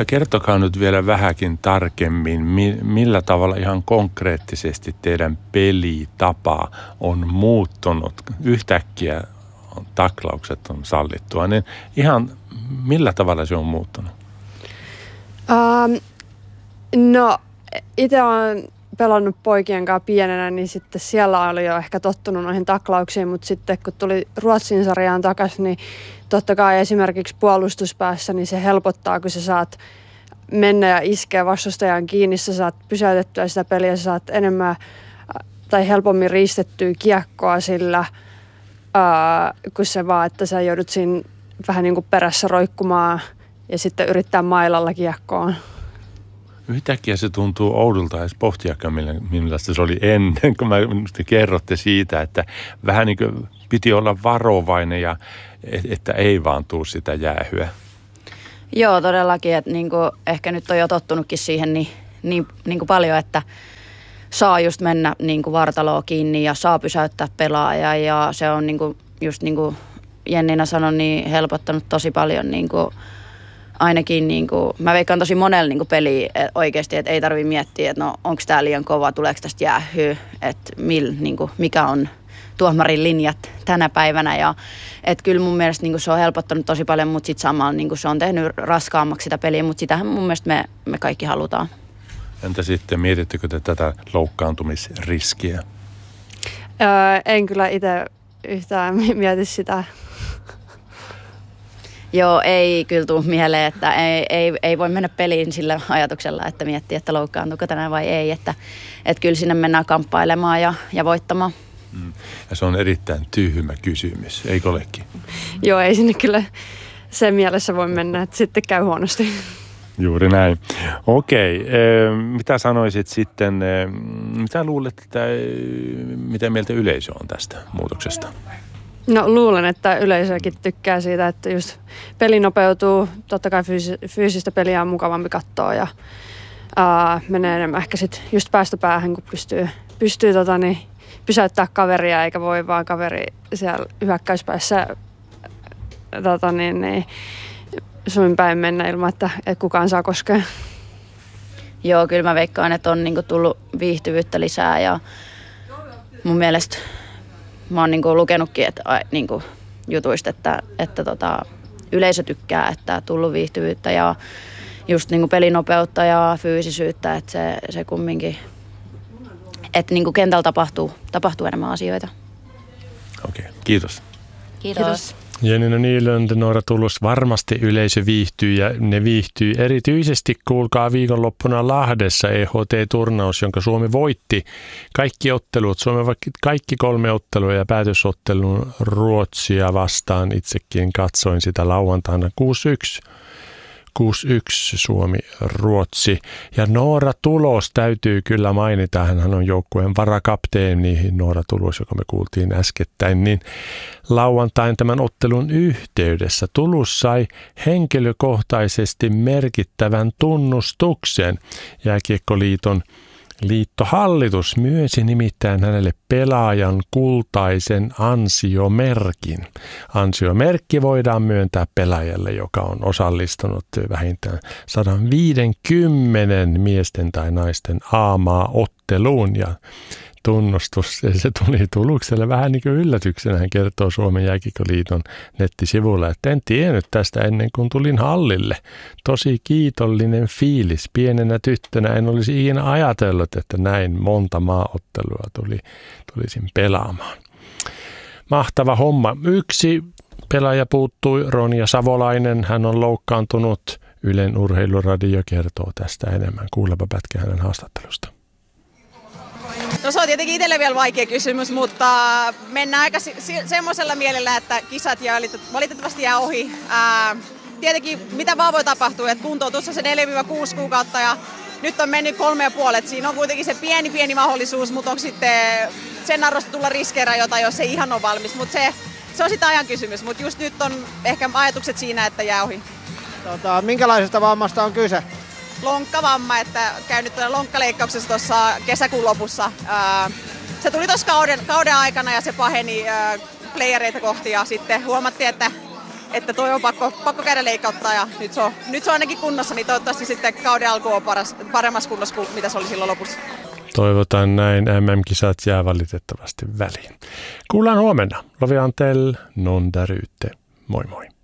Ja kertokaa nyt vielä vähänkin tarkemmin, millä tavalla ihan konkreettisesti teidän pelitapa on muuttunut. Yhtäkkiä taklaukset on sallittua, niin ihan millä tavalla se on muuttunut? No, itse olen pelannut poikien kanssa pienenä, niin sitten siellä oli jo ehkä tottunut noihin taklauksiin, mutta sitten kun tuli Ruotsin sarjaan takaisin, niin totta kai esimerkiksi puolustuspäässä, niin se helpottaa, kun sä saat mennä ja iskeä vastustajan kiinni, sä saat pysäytettyä sitä peliä, sä saat enemmän tai helpommin riistettyä kiekkoa sillä, kun se vaan, että sä joudut siinä vähän niin kuin perässä roikkumaan ja sitten yrittää mailalla kiekkoon. Yhtäkkiä se tuntuu oudolta edes pohtiakaan, millaista se oli ennen, kun te kerrotte siitä, että vähän niin kuin piti olla varovainen ja että ei vaan tule sitä jäähyä. Joo, todellakin, että niin kuin ehkä nyt on jo tottunutkin siihen niin kuin paljon, että saa just mennä niin kuin vartaloon kiinni ja saa pysäyttää pelaajaa ja se on niin kuin, just niin kuin Jenninä sanoi, niin helpottanut tosi paljon niin kuin ainakin niin kuin, mä veikkaan tosi monella niin kuin peliä oikeasti, että ei tarvitse miettiä, että no onko tää liian kova, tuleeko tästä jäähyä, että niin kuin, mikä on tuomarin linjat tänä päivänä ja että kyllä mun mielestä niin kuin se on helpottanut tosi paljon, mutta sitten samalla niin kuin se on tehnyt raskaammaksi sitä peliä, mutta sitähän mun mielestä me kaikki halutaan. Entä sitten, mietittekö te tätä loukkaantumisriskiä? En kyllä itse yhtään mieti sitä. Joo, ei kyllä tule mieleen, että ei voi mennä peliin sillä ajatuksella, että miettii, että loukkaantuuko tänään vai ei. Että kyllä sinne mennään kamppailemaan ja voittamaan. Ja se on erittäin tyhmä kysymys, eikö olekin? Joo, ei sinne kyllä sen mielessä voi mennä, että sitten käy huonosti. Juuri näin. Okei, mitä sanoisit sitten, mitä luulet, että mitä mieltä yleisö on tästä muutoksesta? No luulen, että yleisökin tykkää siitä, että just peli nopeutuu, totta kai fyysistä peliä on mukavampi katsoa ja menee enemmän ehkä sitten just päästä päähän, kun pystyy pysäyttää kaveria, eikä voi vaan kaveri siellä hyökkäyspäässä suin päin mennä ilman, että kukaan saa koskea. Joo, kyllä mä veikkaan, että on niinku tullut viihtyvyyttä lisää ja mun mielestä mä oon niinku lukenutkin niinku jutuista, että yleisö tykkää, että tullut viihtyvyyttä ja just niinku pelinopeutta ja fyysisyyttä, että se kumminkin, että niinku kentällä tapahtuu enemmän asioita. Okei, kiitos. Kiitos. Jenninä Nylund, Noora Tulus, varmasti yleisö viihtyy ja ne viihtyy erityisesti, kuulkaa, viikonloppuna Lahdessa EHT-turnaus, jonka Suomi voitti kaikki ottelut. Suomi voitti kaikki 3 ottelua ja päätösottelun Ruotsia vastaan. Itsekin katsoin sitä lauantaina 6-1 Suomi-Ruotsi. Ja Noora Tulos täytyy kyllä mainita, hän on joukkueen varakapteeni, Noora Tulos, joka me kuultiin äskettäin, niin lauantain tämän ottelun yhteydessä Tulos sai henkilökohtaisesti merkittävän tunnustuksen. Jääkiekkoliiton liittohallitus myönsi nimittäin hänelle pelaajan kultaisen ansiomerkin. Ansiomerkki voidaan myöntää pelaajalle, joka on osallistunut vähintään 150 miesten tai naisten A-maaotteluun ja tunnustus, se tuli Tulukselle vähän niin kuin yllätyksenä, hän kertoo Suomen Jääkiekkoliiton nettisivuilla, että en tiennyt tästä ennen kuin tulin hallille. Tosi kiitollinen fiilis. Pienenä tyttönä en olisi ikinä ajatellut, että näin monta maaottelua tulisin pelaamaan. Mahtava homma. Yksi pelaaja puuttui, Ronja Savolainen. Hän on loukkaantunut. Ylen urheiluradio kertoo tästä enemmän. Kuulepa pätkä hänen haastattelusta. No se on tietenkin itselle vielä vaikea kysymys, mutta mennään aika semmoisella mielellä, että kisat valitettavasti jää ohi. Tietenkin mitä vaan voi tapahtua, että kuntoutussa se 4-6 kuukautta ja nyt on mennyt 3,5. Siinä on kuitenkin se pieni mahdollisuus, mutta onko sitten sen arvosta tulla riskeerajoita, jos ei ihan ole valmis. Mutta se on sitten ajan kysymys, mutta just nyt on ehkä ajatukset siinä, että jää ohi. Minkälaisesta vammasta on kyse? Lonkkavamma, että käynyt lonkkaleikkauksessa tuossa kesäkuun lopussa. Se tuli tuossa kauden aikana ja se paheni playereita kohti ja sitten huomattiin, että että toi on pakko käydä leikkauttaa ja nyt se on ainakin kunnossa, niin toivottavasti sitten kauden alku on paremmassa kunnossa kuin mitä se oli silloin lopussa. Toivotaan näin, MM-kisat jää valitettavasti väliin. Kuullaan huomenna. Lovi Antel, non där ute. Moi moi.